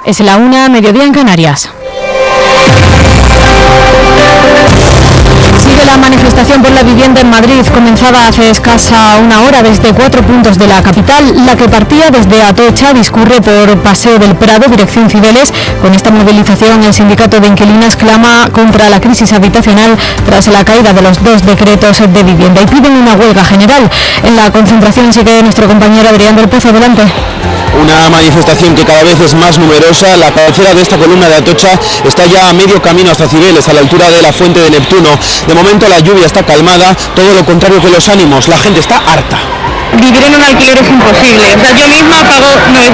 Es la 1, mediodía en Canarias. Sigue la manifestación por la vivienda en Madrid, comenzada hace escasa una hora desde 4 puntos de la capital. La que partía desde Atocha discurre por Paseo del Prado, dirección Cibeles. Con esta movilización, el sindicato de inquilinas clama contra la crisis habitacional tras la caída de los 2 decretos de vivienda y piden una huelga general. En la concentración sigue nuestro compañero Adrián del Pozo. Adelante. Una manifestación que cada vez es más numerosa. La cabecera de esta columna de Atocha está ya a medio camino hasta Cibeles, a la altura de la Fuente de Neptuno. De momento la lluvia está calmada, todo lo contrario que los ánimos. La gente está harta. Vivir en un alquiler es imposible. O sea, yo misma pago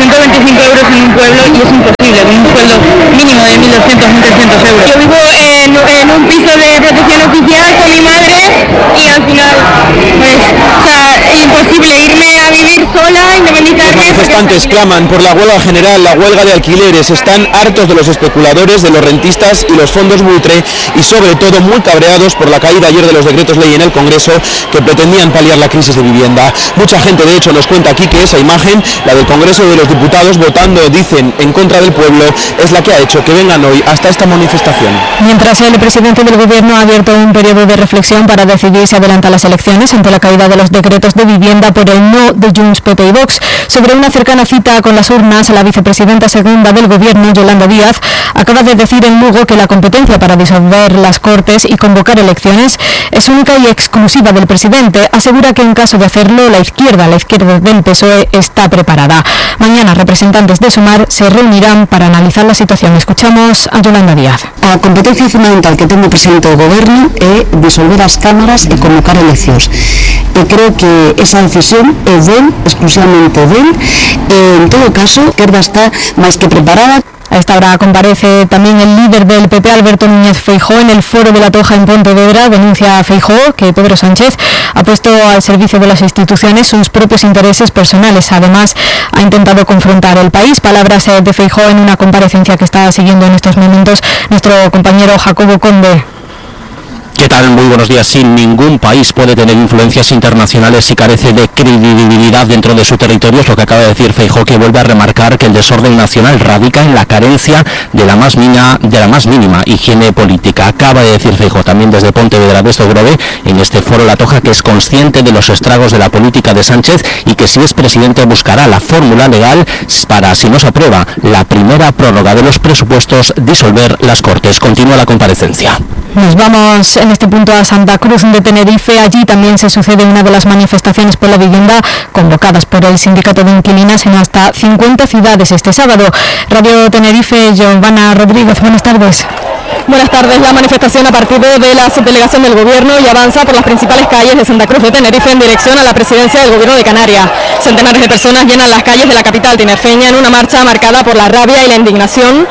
925 euros en un pueblo y es imposible, con un sueldo mínimo de 1.200, 1.300 euros. Yo vivo en un piso de protección oficial con mi madre y al final, pues, o sea, es imposible irme a vivir sola, independizarme. Los manifestantes claman por la huelga general, la huelga de alquileres. Están hartos de los especuladores, de los rentistas y los fondos buitre y sobre todo muy cabreados por la caída ayer de los decretos ley en el Congreso que pretendían paliar la crisis de vivienda. Mucha gente, de hecho, nos cuenta aquí que esa imagen, la del Congreso de los Diputados votando, dicen, en contra del pueblo, es la que ha hecho que vengan hoy hasta esta manifestación. Mientras el presidente del Gobierno ha abierto un periodo de reflexión para decidir si adelanta las elecciones ante la caída de los decretos de vivienda por el no de Junts, PP y Vox. Sobre una cercana cita con las urnas, la vicepresidenta segunda del Gobierno, Yolanda Díaz, acaba de decir en Lugo que la competencia para disolver las Cortes y convocar elecciones es única y exclusiva del presidente. Asegura que en caso de hacerlo, la izquierda del PSOE está preparada. Mañana representantes de Sumar se reunirán para analizar la situación. Escuchamos a Yolanda Díaz. A competencia fundamental que ten o presidente do Goberno é disolver as cámaras e convocar eleccións. E creo que esa decisión é del, exclusivamente del, e en todo caso, a izquierda está máis que preparada. A esta hora comparece también el líder del PP, Alberto Núñez Feijóo, en el foro de la Toja en Pontevedra. Denuncia a Feijóo que Pedro Sánchez ha puesto al servicio de las instituciones sus propios intereses personales. Además, ha intentado confrontar el país. Palabras de Feijóo en una comparecencia que está siguiendo en estos momentos nuestro compañero Jacobo Conde. ¿Qué tal? Muy buenos días. Sí, ningún país puede tener influencias internacionales si carece de credibilidad dentro de su territorio. Es lo que acaba de decir Feijóo, que vuelve a remarcar que el desorden nacional radica en la carencia de la más mínima higiene política. Acaba de decir Feijóo también desde Pontevedra, desde Grove, en este foro La Toja, que es consciente de los estragos de la política de Sánchez y que si es presidente buscará la fórmula legal para, si no se aprueba la primera prórroga de los presupuestos, disolver las Cortes. Continúa la comparecencia. Nos vamos en este punto a Santa Cruz de Tenerife. Allí también se sucede una de las manifestaciones por la vivienda convocadas por el sindicato de inquilinas en hasta 50 ciudades este sábado. Radio Tenerife, Giovanna Rodríguez, buenas tardes. Buenas tardes. La manifestación a partir de la subdelegación del Gobierno y avanza por las principales calles de Santa Cruz de Tenerife en dirección a la presidencia del Gobierno de Canarias. Centenares de personas llenan las calles de la capital tinerfeña en una marcha marcada por la rabia y la indignación.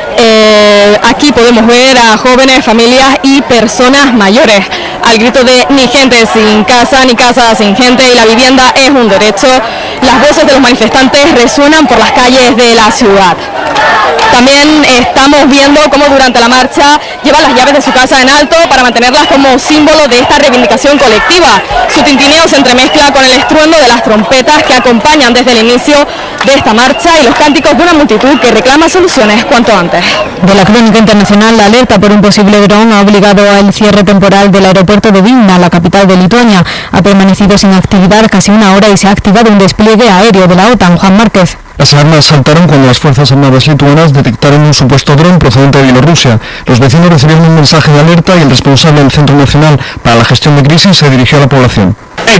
Aquí podemos ver a jóvenes, familias y personas mayores al grito de ni gente sin casa, ni casa sin gente, y la vivienda es un derecho. Las voces de los manifestantes resuenan por las calles de la ciudad. También estamos viendo cómo durante la marcha llevan las llaves de su casa en alto para mantenerlas como símbolo de esta reivindicación colectiva. Su tintineo se entremezcla con el estruendo de las trompetas que acompañan desde el inicio de esta marcha y los cánticos de una multitud que reclama soluciones cuanto antes. De la crónica internacional, la alerta por un posible dron ha obligado al cierre temporal del aeropuerto de Vilna, la capital de Lituania. Ha permanecido sin actividad casi una hora y se ha activado un despliegue aéreo de la OTAN. Juan Márquez. Las alarmas saltaron cuando las Fuerzas Armadas lituanas detectaron un supuesto dron procedente de Bielorrusia. Los vecinos recibieron un mensaje de alerta y el responsable del Centro Nacional para la Gestión de Crisis se dirigió a la población.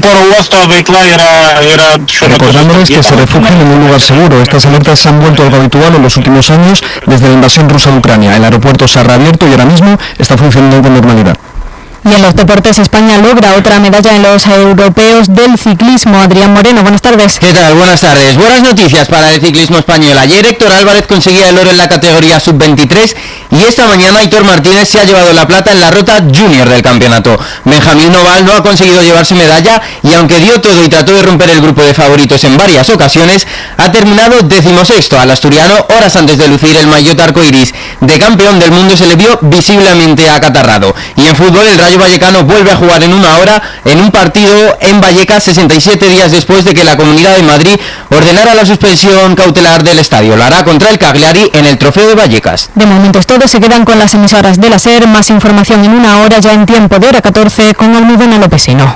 Recordándoles que se refugien en un lugar seguro. Estas alertas se han vuelto algo habitual en los últimos años desde la invasión rusa de Ucrania. El aeropuerto se ha reabierto y ahora mismo está funcionando con normalidad. Y en los deportes, España logra otra medalla en los europeos del ciclismo. Adrián Moreno, buenas tardes. ¿Qué tal? Buenas tardes. Buenas noticias para el ciclismo español. Ayer Héctor Álvarez conseguía el oro en la categoría sub-23 y esta mañana Aitor Martínez se ha llevado la plata en la ruta junior del campeonato. Benjamín Noval no ha conseguido llevarse medalla y aunque dio todo y trató de romper el grupo de favoritos en varias ocasiones, ha terminado 16º. Al asturiano, horas antes de lucir el maillot arcoiris de campeón del mundo, se le vio visiblemente acatarrado. Y en fútbol, el Rayo Rayo Vallecano vuelve a jugar en una hora en un partido en Vallecas 67 días después de que la Comunidad de Madrid ordenara la suspensión cautelar del estadio. Lo hará contra el Cagliari en el Trofeo de Vallecas. De momento es todo, se quedan con las emisoras de la SER. Más información en una hora, ya en tiempo de hora 14, con Almudena Lopesino.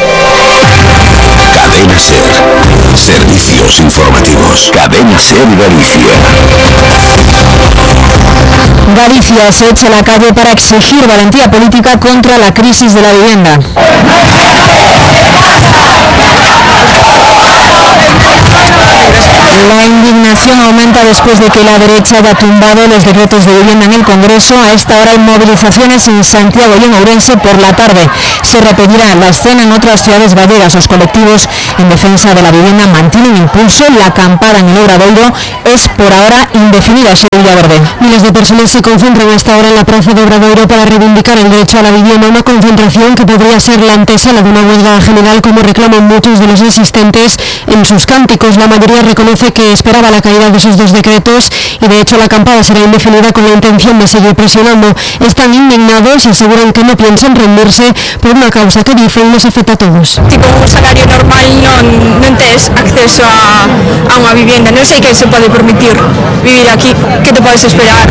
Cadena SER. Servicios informativos. Cadena SER Galicia. Galicia se echa a la calle para exigir valentía política contra la crisis de la vivienda. La indignación aumenta después de que la derecha haya tumbado los decretos de vivienda en el Congreso. A esta hora hay movilizaciones en Santiago y en Ourense por la tarde. Se repetirá la escena en otras ciudades gallegas. Los colectivos en defensa de la vivienda mantienen impulso. La acampada en el Obradoiro es por ahora indefinida. Sevilla Verde. Miles de personas se concentran hasta ahora en la plaza de Obradoiro para reivindicar el derecho a la vivienda, una concentración que podría ser la antesala de una huelga general, como reclaman muchos de los asistentes en sus cánticos. La mayoría reconoce que esperaba la caída de esos dos decretos y de hecho la acampada será indefinida con la intención de seguir presionando. Están indignados y aseguran que no piensan rendirse por una causa que dicen les afecta a todos. Tipo un salario normal no tienes acceso a una vivienda, no sé qué se puede permitir vivir aquí. ¿Qué te puedes esperar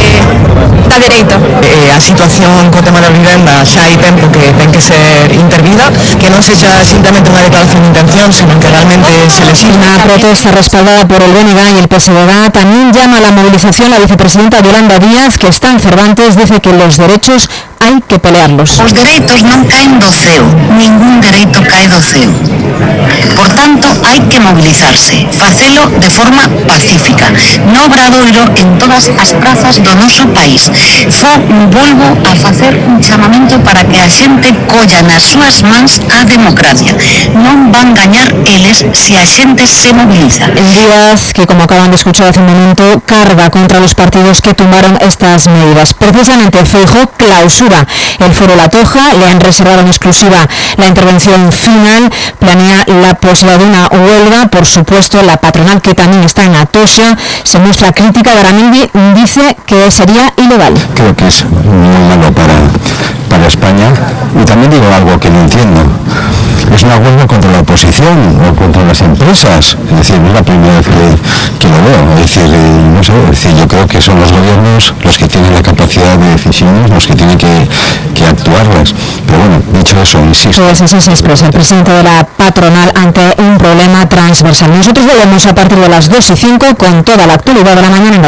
da dereito? A situación co tema da vivenda xa hai tempo que ten que ser intervida, que non sexa simplemente unha declaración de intención, sino que realmente se legisle. Una protesta respaldada por el BNG y el PSDG. También llama a la movilización la vicepresidenta Yolanda Díaz, que está en Cervantes, dice que los derechos hai que pelearlos. Os dereitos non caen do ceo, ningún dereito cae do ceo. Por tanto, hai que mobilizarse, facelo de forma pacífica, no Obradoiro, en todas as prazas do noso país. Volvo a facer un chamamento para que a xente colla nas súas mans a democracia. Non van gañar eles se a xente se moviliza. Díaz, que como acaban de escuchar hace un momento, carga contra los partidos que tomaron estas medidas. Precisamente Feijóo clausura el foro La Toja, le han reservado en exclusiva la intervención final, planea la posibilidad de una huelga. Por supuesto, la patronal, que también está en Atocha, se muestra crítica. Garamendi dice que sería ilegal. Creo que es muy malo para España, y también digo algo que no entiendo. Es una huelga contra la oposición o contra las empresas. Es decir, no es la primera vez que lo veo. Es decir, no sé, yo creo que son los gobiernos los que tienen la capacidad de decisiones, los que tienen que actuarlas. Pero bueno, dicho eso, insisto. Pues así se expresa el presidente de la patronal ante un problema transversal. Nosotros volvemos a partir de las 2:05 con toda la actualidad de la mañana en